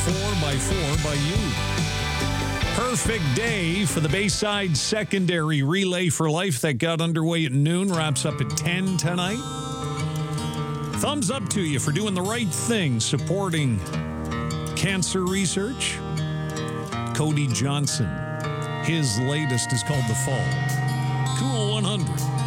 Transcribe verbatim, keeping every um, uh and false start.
four by four by you. Perfect day for the Bayside Secondary Relay for Life that got underway at noon, wraps up at ten tonight. Thumbs up to you for doing the right thing, supporting cancer research. Cody Johnson, his latest is called The Fall. Cool one hundred.